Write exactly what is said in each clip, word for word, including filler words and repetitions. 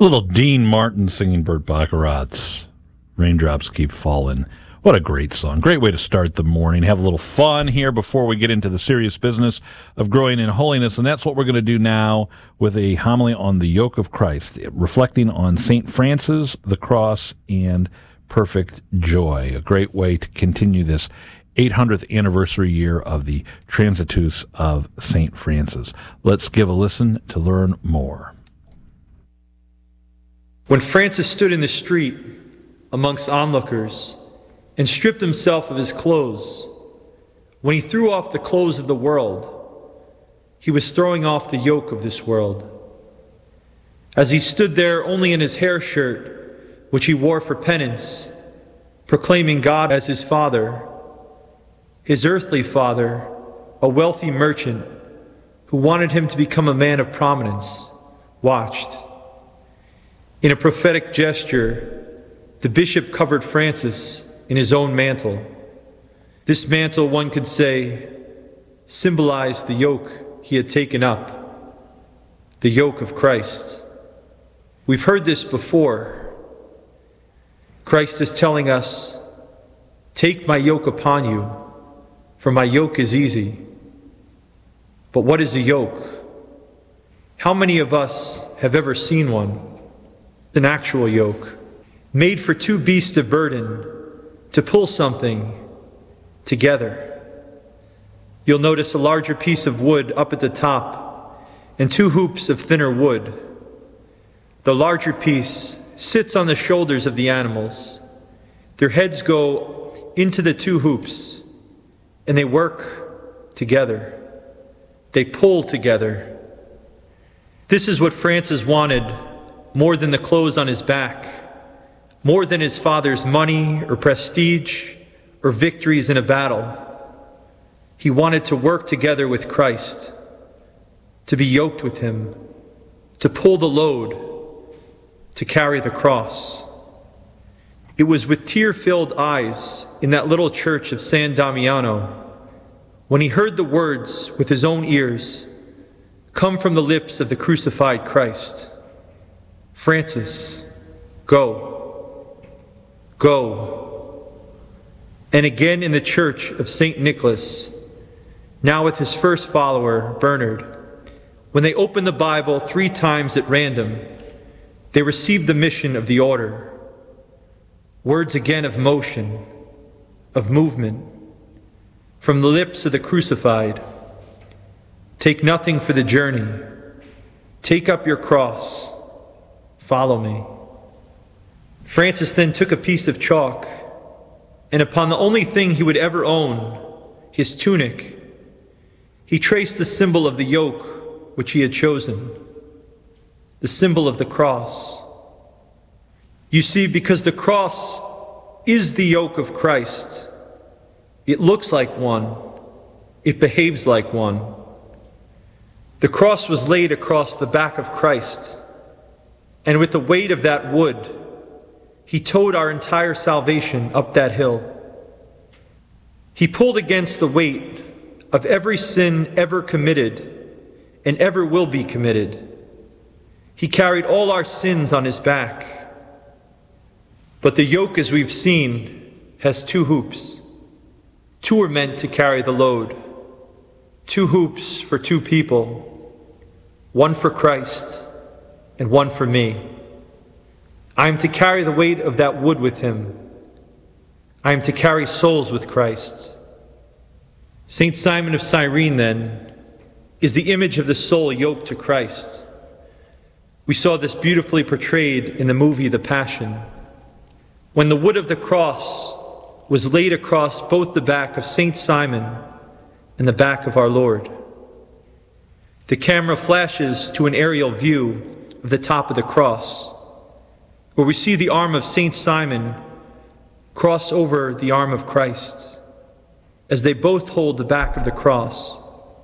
Little Dean Martin singing Burt Bacharach's Raindrops Keep Falling. What a great song. Great way to start the morning. Have a little fun here before we get into the serious business of growing in holiness. And that's what we're going to do now with a homily on the yoke of Christ, reflecting on Saint Francis, the cross, and perfect joy. A great way to continue this eight hundredth anniversary year of the Transitus of Saint Francis. Let's give a listen to learn more. When Francis stood in the street amongst onlookers and stripped himself of his clothes, when he threw off the clothes of the world, he was throwing off the yoke of this world. As he stood there only in his hair shirt, which he wore for penance, proclaiming God as his father, his earthly father, a wealthy merchant who wanted him to become a man of prominence, watched. In a prophetic gesture, the bishop covered Francis in his own mantle. This mantle, one could say, symbolized the yoke he had taken up, the yoke of Christ. We've heard this before. Christ is telling us, "Take my yoke upon you, for my yoke is easy." But what is a yoke? How many of us have ever seen one? An actual yoke, made for two beasts of burden to pull something together. You'll notice a larger piece of wood up at the top and two hoops of thinner wood. The larger piece sits on the shoulders of the animals. Their heads go into the two hoops and they work together. They pull together. This is what Francis wanted more than the clothes on his back, more than his father's money or prestige or victories in a battle. He wanted to work together with Christ, to be yoked with him, to pull the load, to carry the cross. It was with tear-filled eyes in that little church of San Damiano when he heard the words with his own ears come from the lips of the crucified Christ. "Francis, go, go." And again in the church of Saint Nicholas, now with his first follower, Bernard, when they opened the Bible three times at random, they received the mission of the order. Words again of motion, of movement, from the lips of the crucified. "Take nothing for the journey. Take up your cross. Follow me." Francis then took a piece of chalk, and upon the only thing he would ever own, his tunic, he traced the symbol of the yoke which he had chosen, the symbol of the cross. You see, because the cross is the yoke of Christ, it looks like one, it behaves like one. The cross was laid across the back of Christ, and with the weight of that wood, he towed our entire salvation up that hill. He pulled against the weight of every sin ever committed and ever will be committed. He carried all our sins on his back. But the yoke, as we've seen, has two hoops. Two are meant to carry the load. Two hoops for two people. One for Christ and one for me. I am to carry the weight of that wood with him. I am to carry souls with Christ. Saint Simon of Cyrene, then, is the image of the soul yoked to Christ. We saw this beautifully portrayed in the movie The Passion, when the wood of the cross was laid across both the back of Saint Simon and the back of our Lord. The camera flashes to an aerial view of the top of the cross, where we see the arm of Saint Simon cross over the arm of Christ, as they both hold the back of the cross.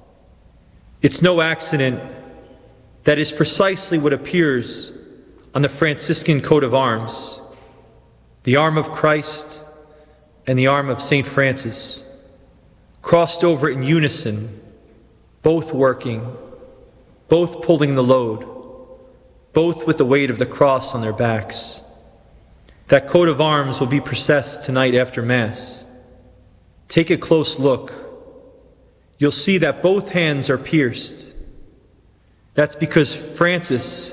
It's no accident that is precisely what appears on the Franciscan coat of arms, the arm of Christ and the arm of Saint Francis, crossed over in unison, both working, both pulling the load, both with the weight of the cross on their backs. That coat of arms will be processed tonight after Mass. Take a close look. You'll see that both hands are pierced. That's because Francis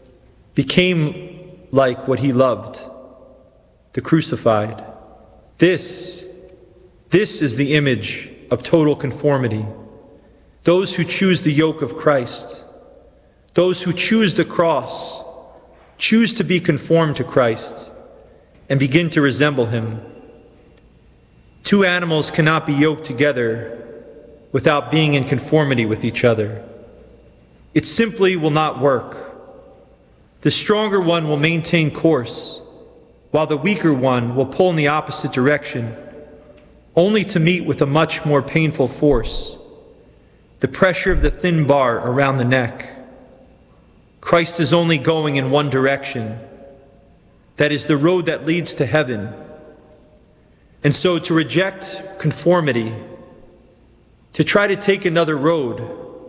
became like what he loved, the crucified. This, this is the image of total conformity. Those who choose the yoke of Christ, those who choose the cross, choose to be conformed to Christ and begin to resemble him. Two animals cannot be yoked together without being in conformity with each other. It simply will not work. The stronger one will maintain course, while the weaker one will pull in the opposite direction, only to meet with a much more painful force, the pressure of the thin bar around the neck. Christ is only going in one direction. That is the road that leads to heaven. And so to reject conformity, to try to take another road,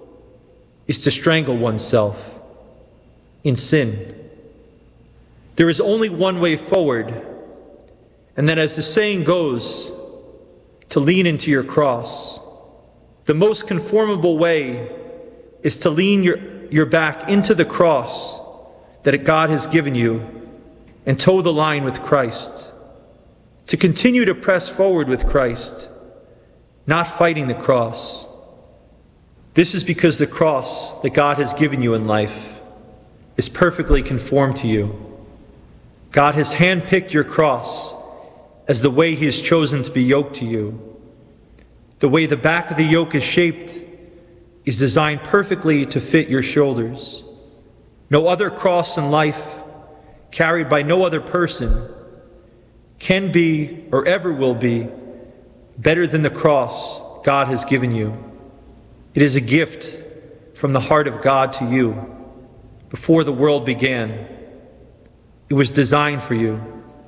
is to strangle oneself in sin. There is only one way forward, and that, as the saying goes, to lean into your cross. The most conformable way is to lean your, your back into the cross that God has given you and toe the line with Christ. To continue to press forward with Christ, not fighting the cross. This is because the cross that God has given you in life is perfectly conformed to you. God has handpicked your cross as the way he has chosen to be yoked to you. The way the back of the yoke is shaped is designed perfectly to fit your shoulders. No other cross in life, carried by no other person, can be or ever will be better than the cross God has given you. It is a gift from the heart of God to you before the world began. It was designed for you.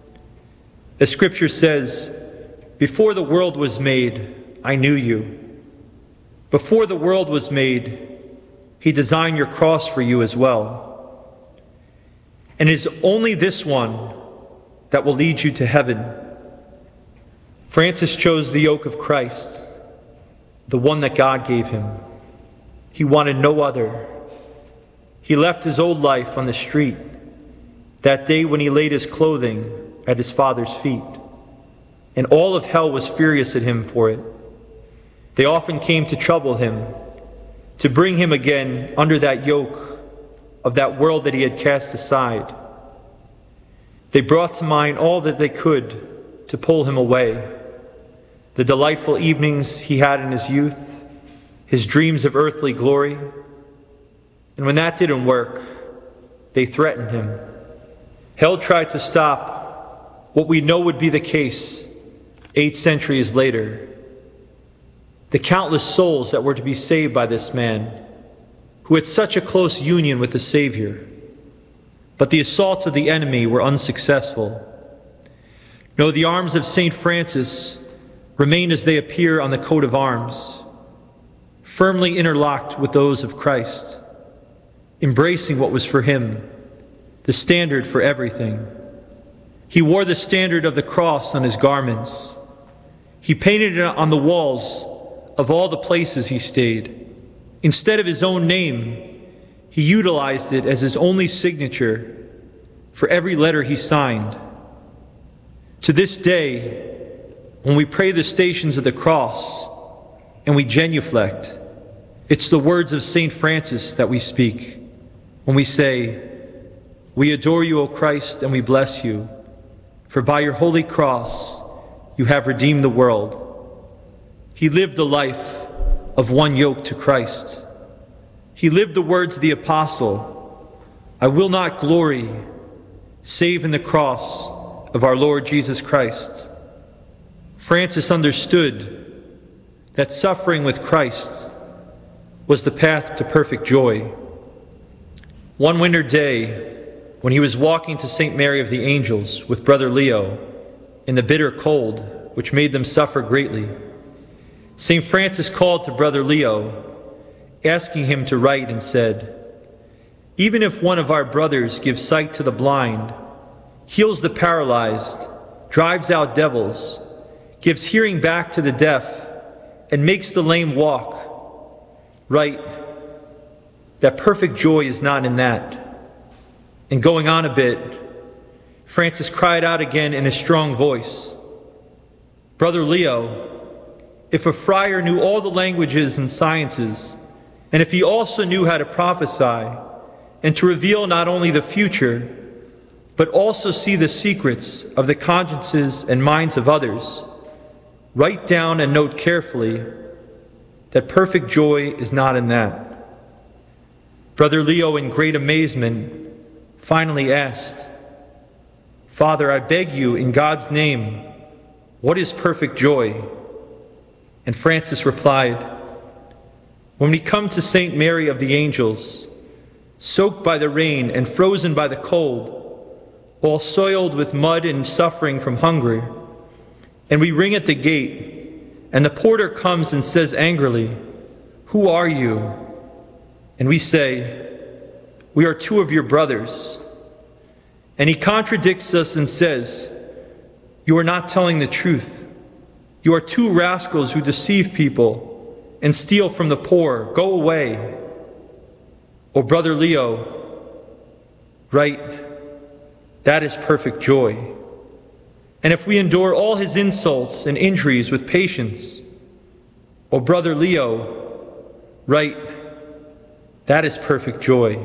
As Scripture says, before the world was made, I knew you. Before the world was made, he designed your cross for you as well. And it is only this one that will lead you to heaven. Francis chose the yoke of Christ, the one that God gave him. He wanted no other. He left his old life on the street that day when he laid his clothing at his Father's feet, and all of hell was furious at him for it. They often came to trouble him, to bring him again under that yoke of that world that he had cast aside. They brought to mind all that they could to pull him away. The delightful evenings he had in his youth, his dreams of earthly glory. And when that didn't work, they threatened him. Hell tried to stop what we know would be the case eight centuries later. The countless souls that were to be saved by this man, who had such a close union with the Savior. But the assaults of the enemy were unsuccessful. No, the arms of Saint Francis remain as they appear on the coat of arms, firmly interlocked with those of Christ, embracing what was for him, the standard for everything. He wore the standard of the cross on his garments. He painted it on the walls of all the places he stayed. Instead of his own name, he utilized it as his only signature for every letter he signed. To this day, when we pray the Stations of the Cross and we genuflect, it's the words of Saint Francis that we speak when we say, "We adore you, O Christ, and we bless you, for by your holy cross you have redeemed the world." He lived the life of one yoke to Christ. He lived the words of the apostle, "I will not glory save in the cross of our Lord Jesus Christ." Francis understood that suffering with Christ was the path to perfect joy. One winter day, when he was walking to Saint Mary of the Angels with Brother Leo in the bitter cold, which made them suffer greatly, Saint Francis called to Brother Leo, asking him to write, and said, Even if one of our brothers gives sight to the blind, heals the paralyzed, drives out devils, gives hearing back to the deaf, and makes the lame walk, right, that perfect joy is not in that. And going on a bit, Francis cried out again in a strong voice, "Brother Leo, if a friar knew all the languages and sciences, and if he also knew how to prophesy, and to reveal not only the future, but also see the secrets of the consciences and minds of others, write down and note carefully that perfect joy is not in that." Brother Leo, in great amazement, finally asked, "Father, I beg you, in God's name, what is perfect joy?" And Francis replied, "When we come to Saint Mary of the Angels, soaked by the rain and frozen by the cold, all soiled with mud and suffering from hunger, and we ring at the gate, and the porter comes and says angrily, 'Who are you?' And we say, 'We are two of your brothers.' And he contradicts us and says, 'You are not telling the truth. You are two rascals who deceive people and steal from the poor. Go away.' Oh, Brother Leo, right, that is perfect joy. And if we endure all his insults and injuries with patience, oh, Brother Leo, right, that is perfect joy.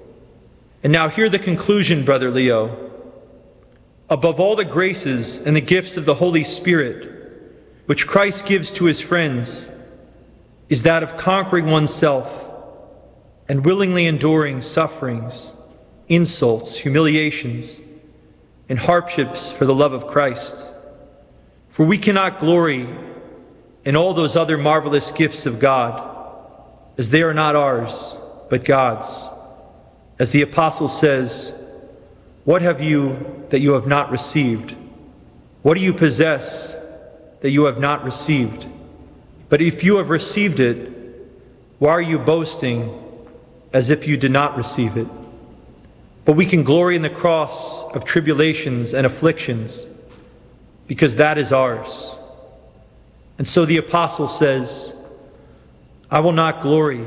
And now hear the conclusion, Brother Leo. Above all the graces and the gifts of the Holy Spirit, which Christ gives to his friends, is that of conquering oneself and willingly enduring sufferings, insults, humiliations, and hardships for the love of Christ. For we cannot glory in all those other marvelous gifts of God, as they are not ours, but God's. As the Apostle says, "What have you that you have not received? What do you possess that you have not received? But if you have received it, why are you boasting as if you did not receive it? But we can glory in the cross of tribulations and afflictions, because that is ours." And so the Apostle says, "I will not glory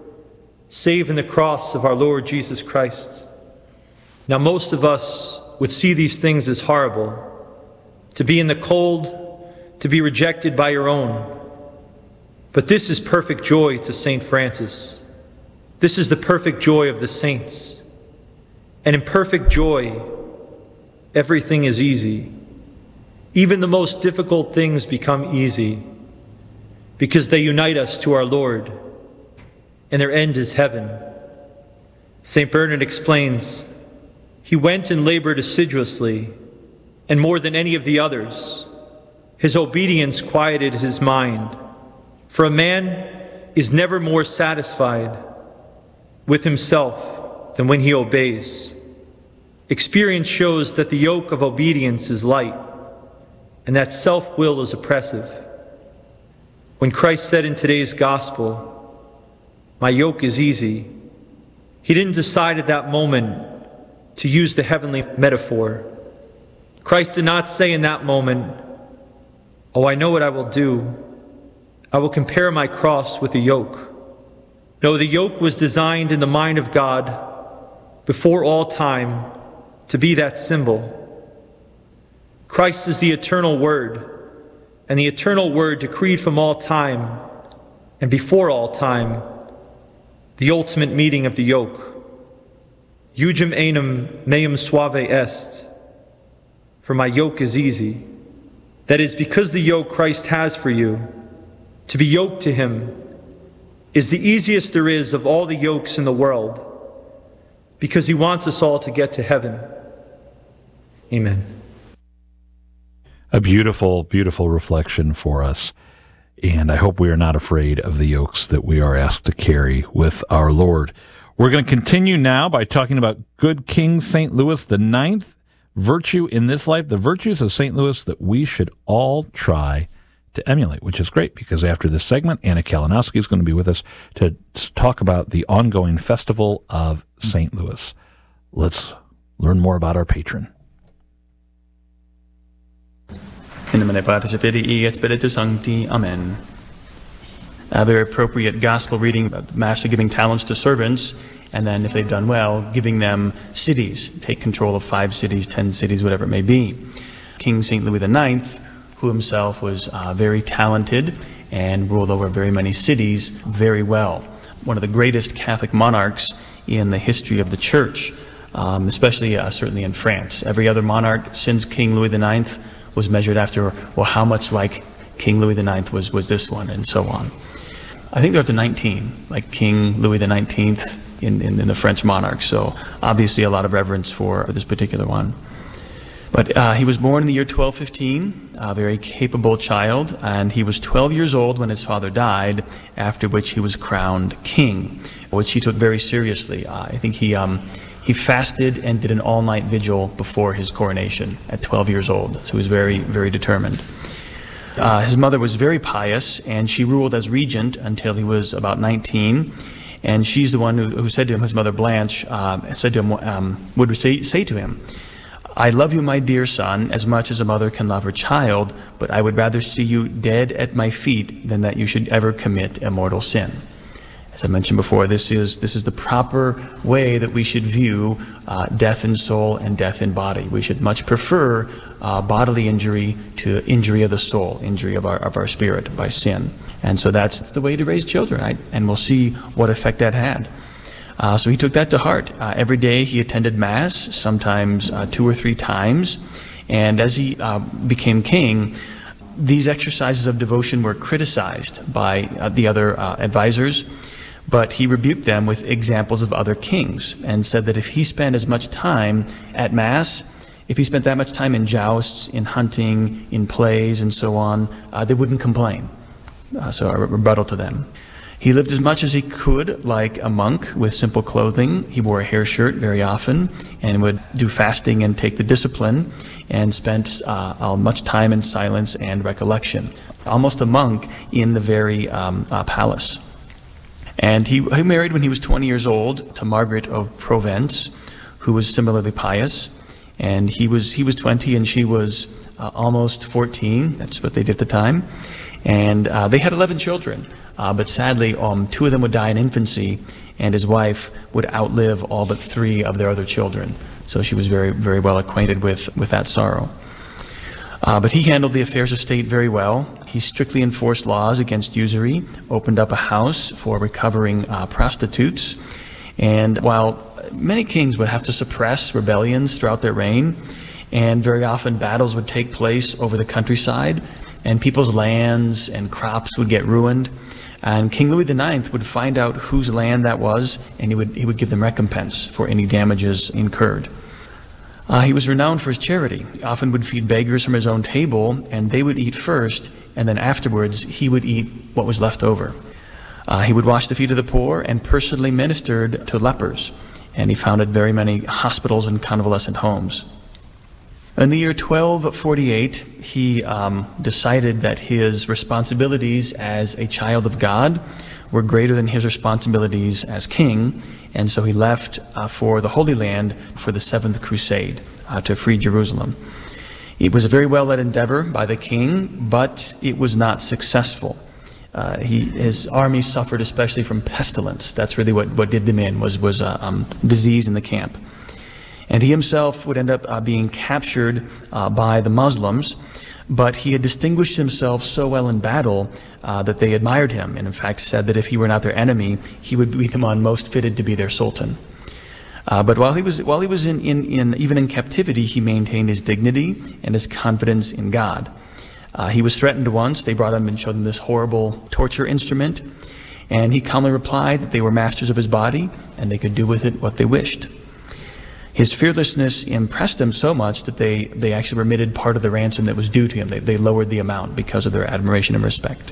save in the cross of our Lord Jesus Christ." Now most of us would see these things as horrible, to be in the cold, to be rejected by your own. But this is perfect joy to Saint Francis. This is the perfect joy of the saints. And in perfect joy, everything is easy. Even the most difficult things become easy, because they unite us to our Lord, and their end is heaven. Saint Bernard explains, "He went and labored assiduously, and more than any of the others. His obedience quieted his mind, for a man is never more satisfied with himself than when he obeys. Experience shows that the yoke of obedience is light, and that self-will is oppressive. When Christ said in today's gospel, 'My yoke is easy,' he didn't decide at that moment to use the heavenly metaphor. Christ did not say in that moment, 'Oh, I know what I will do. I will compare my cross with a yoke.' No, the yoke was designed in the mind of God before all time to be that symbol. Christ is the eternal Word, and the eternal Word decreed from all time and before all time the ultimate meeting of the yoke. Eugem enim meum suave est, for my yoke is easy. That is, because the yoke Christ has for you, to be yoked to him, is the easiest there is of all the yokes in the world, because he wants us all to get to heaven. Amen." A beautiful, beautiful reflection for us. And I hope we are not afraid of the yokes that we are asked to carry with our Lord. We're going to continue now by talking about good King Saint Louis the Ninth, virtue in this life, the virtues of Saint Louis that we should all try to emulate, which is great because after this segment, Anna Kalinowski is going to be with us to talk about the ongoing Festival of Saint Louis. Let's learn more about our patron. In nomine Patris et Filii et Spiritus Sancti. Amen. A very appropriate gospel reading about the master giving talents to servants, and then if they've done well, giving them cities, take control of five cities, ten cities, whatever it may be. King Saint Louis the Ninth, who himself was uh, very talented and ruled over very many cities very well. One of the greatest Catholic monarchs in the history of the Church, um, especially uh, certainly in France. Every other monarch since King Louis the Ninth was measured after, well, how much like King Louis the Ninth was, was this one, and so on. I think they're up to nineteen, like King Louis the Nineteenth in, in, in the French monarchs, so obviously a lot of reverence for this particular one. But uh, he was born in the year twelve fifteen, a very capable child, and he was twelve years old when his father died, after which he was crowned king, which he took very seriously. Uh, I think he, um, he fasted and did an all-night vigil before his coronation at twelve years old, so he was very, very determined. Uh, his mother was very pious, and she ruled as regent until he was about nineteen, and she's the one who, who said to him, his mother Blanche, uh, said to him, um, would say, say to him, "I love you, my dear son, as much as a mother can love her child, but I would rather see you dead at my feet than that you should ever commit a mortal sin." As I mentioned before, this is this is the proper way that we should view uh, death in soul and death in body. We should much prefer uh, bodily injury to injury of the soul, injury of our of our spirit by sin. And so that's the way to raise children, right? And we'll see what effect that had. Uh, so he took that to heart. Uh, every day he attended Mass, sometimes uh, two or three times. And as he uh, became king, these exercises of devotion were criticized by uh, the other uh, advisors, but he rebuked them with examples of other kings and said that if he spent as much time at Mass, if he spent that much time in jousts, in hunting, in plays, and so on, uh, they wouldn't complain. Uh, so a rebuttal to them. He lived as much as he could like a monk with simple clothing. He wore a hair shirt very often and would do fasting and take the discipline, and spent uh, much time in silence and recollection. Almost a monk in the very um, uh, palace. And he, he married when he was twenty years old to Margaret of Provence, who was similarly pious. And he was, he was twenty and she was uh, almost fourteen. That's what they did at the time. And uh, they had eleven children. Uh, but sadly, um, two of them would die in infancy, and his wife would outlive all but three of their other children. So she was very, very well acquainted with, with that sorrow. Uh, but he handled the affairs of state very well. He strictly enforced laws against usury, opened up a house for recovering uh, prostitutes, and while many kings would have to suppress rebellions throughout their reign, and very often battles would take place over the countryside, and people's lands and crops would get ruined, and King Louis the Ninth would find out whose land that was, and he would, he would give them recompense for any damages incurred. Uh, he was renowned for his charity. He often would feed beggars from his own table, and they would eat first, and then afterwards he would eat what was left over. Uh, he would wash the feet of the poor and personally ministered to lepers, and he founded very many hospitals and convalescent homes. In the year twelve forty-eight, he um, decided that his responsibilities as a child of God were greater than his responsibilities as king, and so he left uh, for the Holy Land for the Seventh Crusade uh, to free Jerusalem. It was a very well-led endeavor by the king, but it was not successful. Uh, he, his army suffered especially from pestilence. That's really what, what did them in, was, was uh, um, disease in the camp. And he himself would end up uh, being captured uh, by the Muslims, but he had distinguished himself so well in battle uh, that they admired him, and in fact said that if he were not their enemy, he would be the one most fitted to be their sultan. Uh, but while he was, while he was in, in, in, even in captivity, he maintained his dignity and his confidence in God. Uh, he was threatened once. They brought him and showed him this horrible torture instrument, and he calmly replied that they were masters of his body and they could do with it what they wished. His fearlessness impressed them so much that they, they actually remitted part of the ransom that was due to him. They, they lowered the amount because of their admiration and respect.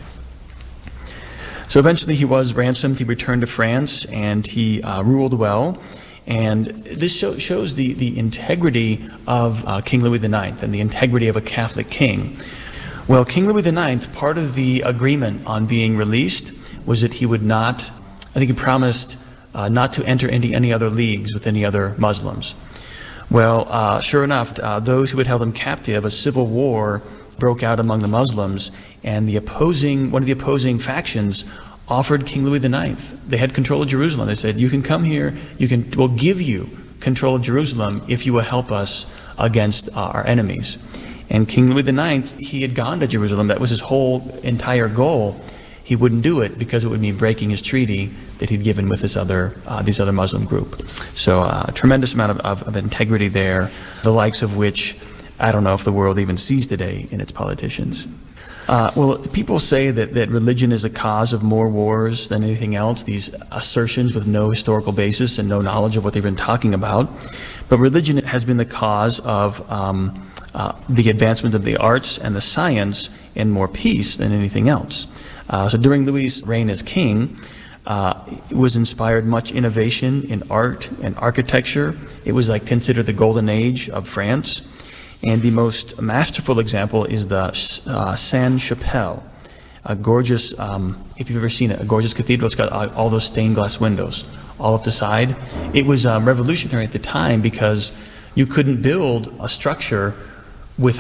So eventually he was ransomed. He returned to France, and he uh, ruled well. And this show, shows the, the integrity of uh, King Louis the Ninth and the integrity of a Catholic king. Well, King Louis the Ninth, part of the agreement on being released was that he would not, I think he promised uh, not to enter into any other leagues with any other Muslims. Well, uh, sure enough, uh, those who had held him captive, a civil war broke out among the Muslims, and the opposing, one of the opposing factions offered King Louis the Ninth. They had control of Jerusalem. They said, you can come here, you can, we'll give you control of Jerusalem if you will help us against uh, our enemies. And King Louis the Ninth, he had gone to Jerusalem. That was his whole entire goal. He wouldn't do it because it would mean breaking his treaty that he'd given with this other, uh, this other Muslim group. So uh, a tremendous amount of, of, of integrity there, the likes of which I don't know if the world even sees today in its politicians. Uh, well, people say that, that religion is a cause of more wars than anything else, these assertions with no historical basis and no knowledge of what they've been talking about. But religion has been the cause of um, uh, the advancement of the arts and the science and more peace than anything else. Uh, so during Louis' reign as king, uh, it was inspired much innovation in art and architecture. It was like considered the golden age of France. And the most masterful example is the uh, Sainte-Chapelle, a gorgeous, um, if you've ever seen it, a gorgeous cathedral. It's got all those stained glass windows all up the side. It was um, revolutionary at the time because you couldn't build a structure